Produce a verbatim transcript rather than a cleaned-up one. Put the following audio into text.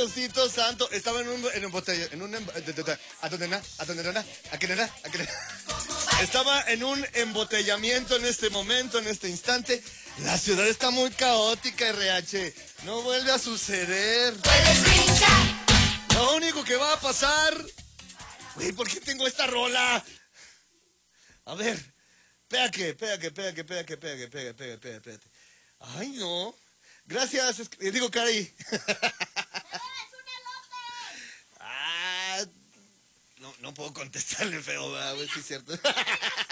Diosito santo. Estaba en un en un botella, en un em- ¿a dónde na? ¿A dónde na? ¿A qué na? ¿A qué na? Estaba en un embotellamiento en este momento, en este instante. La ciudad está muy caótica, R H. No vuelve a suceder. Lo único que va a pasar... Güey, ¿por qué tengo esta rola? A ver, espera que, espera que, espera que, espera que, espera que, espera, espera, espera, espérate. Ay, no. Gracias, es- eh, digo, Cari. Ah, no, no puedo contestarle feo, ¿verdad, güey? Sí, es cierto.